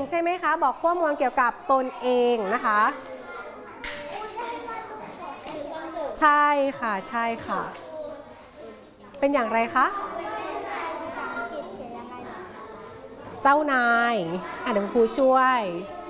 ใช่ไหมคะบอกข้อมูลเกี่ยวกับตนเองนะคะใช่ค่ะใช่ค่ะเป็นอย่างไรคะเจ้านายเดี๋ยวครูช่วย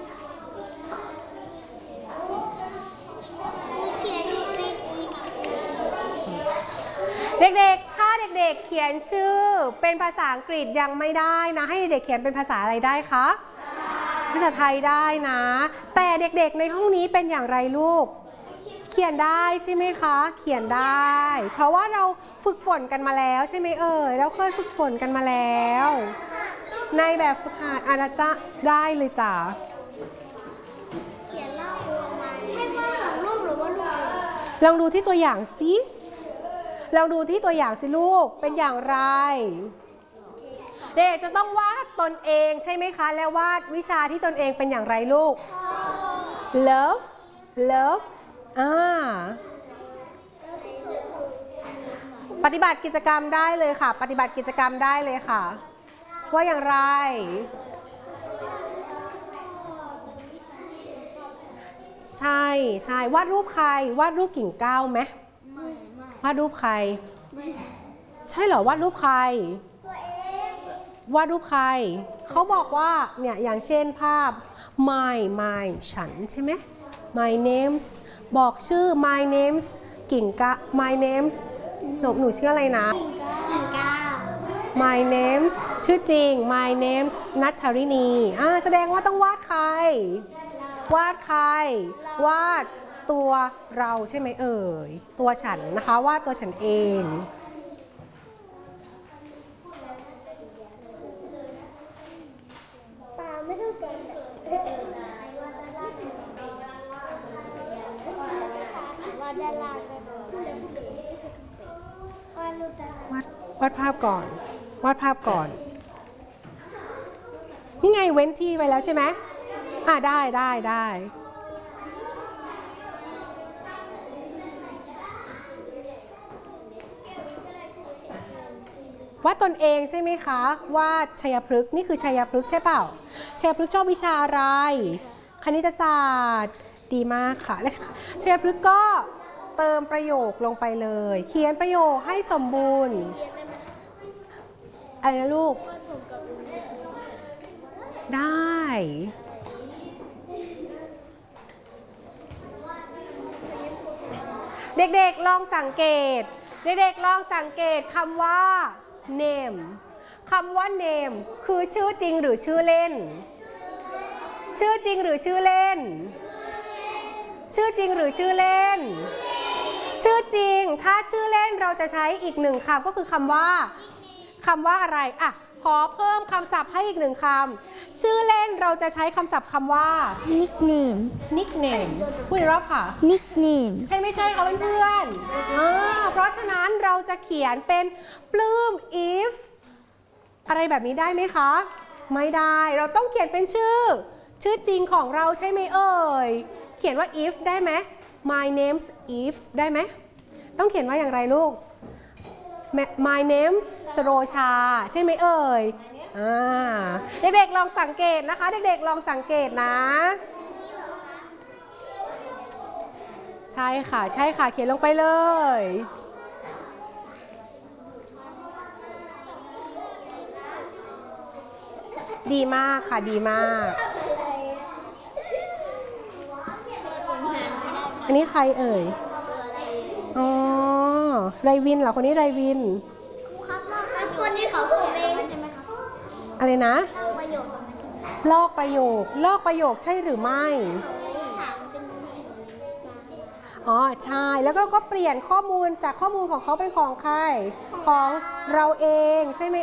เด็กๆถ้าเด็กๆเขียนชื่อเป็นภาษาอังกฤษยังไม่ได้นะให้เด็กๆเขียนเป็นภาษาอะไรได้คะภาษาไทยได้นะแต่เด็กๆในห้องนี้เป็นอย่างไรลูกเขียนได้ใช่ไหมคะเขียนได้เพราะว่าเราฝึกฝนกันมาแล้วใช่ไหมเราเคยฝึกฝนกันมาแล้วในแบบฝึกหัดอาจจะได้เลยจ้ะเขียนลอกลงมาให้วาด2 รูปหรือว่ารูปลองดูที่ตัวอย่างสิลองดูที่ตัวอย่างสิลูกเป็นอย่างไรเด็กจะต้องวาดตนเองใช่ไหมคะแล้ววาดวิชาที่ตนเองเป็นอย่างไรลูก love ปฏิบัติกิจกรรมได้เลยค่ะปฏิบัติกิจกรรมได้เลยค่ะว่าอย่างไรใช่วาดรูปใครวาดรูปกิ่งก้าวไหมวาดรูปใครใช่เหรอวาดรูปใครวาดรูปใครเขาบอกว่าเนี่ยอย่างเช่นภาพ my ฉันใช่ไหม my names บอกชื่อ my names กิ่งก้าว my names หนูชื่ออะไรนะกิ่งก้าว my names ชื่อจริง my names นัทธรินีแสดงว่าต้องวาดใครวาดใครวาดตัวเราใช่ไหมตัวฉันนะคะวาดตัวฉันเองปาไม่ต้องเกินวาดภาพก่อนวาดภาพก่อนนี่ไงเว้นที่ไว้แล้วใช่ไหมได้วาดตนเองใช่ไหมคะวาดชัยพฤกษ์นี่คือชัยพฤกษ์ใช่เปล่าชัยพฤกษ์ชอบวิชาอะไรคณิตศาสตร์ดีมากค่ะและชัยพฤกษ์ก็เติมประโยคลงไปเลยเขียนประโยคให้สมบูรณ์อะไรนะลูกได้เด็กๆลองสังเกตคำว่า name คำว่า name คือชื่อจริงหรือชื่อเล่นชื่อจริงหรือชื่อเล่นชื่อจริงหรือชื่อเล่นชื่อจริงถ้าชื่อเล่นเราจะใช้อีก1 คำก็คือคำว่าอะไรขอเพิ่มคำศัพท์ให้อีก1 คำชื่อเล่นเราจะใช้คำศัพท์คำว่า nickname พูดอีกรอบค่ะ nickname ใช่ไม่ใช่คะเพื่อนๆเพราะฉะนั้นเราจะเขียนเป็นปลื้ม if อะไรแบบนี้ได้ไหมคะไม่ได้เราต้องเขียนเป็นชื่อจริงของเราใช่ไหมเขียนว่า if ได้ไหม my name's if ได้ไหมต้องเขียนว่าอย่างไรลูก my name's สโรชาใช่ไหมเด็กๆลองสังเกตนะคะเด็กๆลองสังเกตนะใช่ค่ะเขียนลงไปเลยดีมากค่ะดีมากอันนี้ใครไรวินเหรอคนนี้ไรวินคนนี้เขาผมเองใช่ไหมคะอะไรนะประโยคลอกประโยคใช่หรือไม่ใช่แล้วก็เปลี่ยนข้อมูลจากข้อมูลของเขาเป็นของใครของเราเองใช่ไหม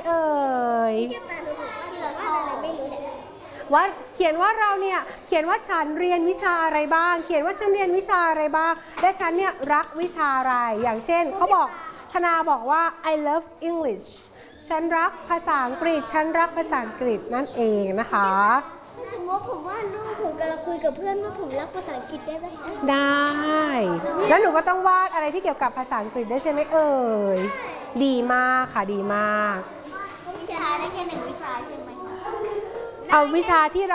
ว่าเขียนว่าเราเนี่ยเขียนว่าฉันเรียนวิชาอะไรบ้างเขียนว่าฉันเรียนวิชาอะไรบ้างและฉันเนี่ยรักวิชาอะไรอย่างเช่นเขาบอกธนาบอกว่า I love English ฉันรักภาษาอังกฤษฉันรักภาษาอังกฤษนั่นเองนะคะสมมติผมว่าลูกผมกำลังคุยกับเพื่อนว่าผมรักภาษาอังกฤษได้ไหมได้แล้วหนูก็ต้องวาดอะไรที่เกี่ยวกับภาษาอังกฤษได้ใช่ไหมดีมากค่ะดีมากวิชาได้แค่1 วิชาใช่ไหมเอาวิชาที่